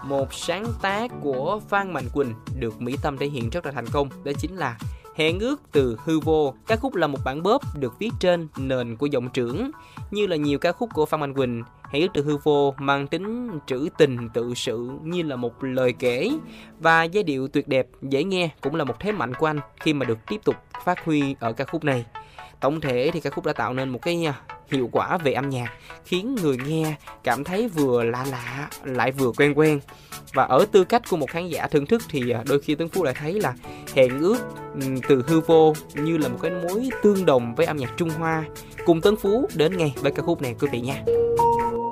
một sáng tác của Phan Mạnh Quỳnh được Mỹ Tâm thể hiện rất là thành công, đó chính là Hẹn ước từ hư vô. Ca khúc là một bản bóp được viết trên nền của giọng trưởng. Như là nhiều ca khúc của Phan Mạnh Quỳnh, Hẹn ước từ hư vô mang tính trữ tình tự sự như là một lời kể, và giai điệu tuyệt đẹp dễ nghe cũng là một thế mạnh của anh khi mà được tiếp tục phát huy ở ca khúc này. Tổng thể thì ca khúc đã tạo nên một cái hiệu quả về âm nhạc khiến người nghe cảm thấy vừa lạ lạ lại vừa quen quen. Và ở tư cách của một khán giả thưởng thức thì đôi khi Tuấn Phú lại thấy là Hẹn ước từ hư vô như là một cái mối tương đồng với âm nhạc Trung Hoa. Cùng Tuấn Phú đến ngay với ca khúc này quý vị nha.